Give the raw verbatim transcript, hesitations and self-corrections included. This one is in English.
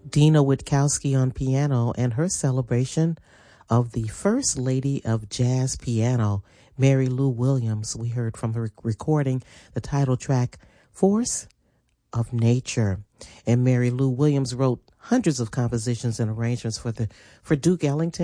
Dina Witkowski on piano and her celebration of the First Lady of Jazz Piano, Mary Lou Williams. We heard from her recording the title track, Force of Nature. And Mary Lou Williams wrote hundreds of compositions and arrangements for the for Duke Ellington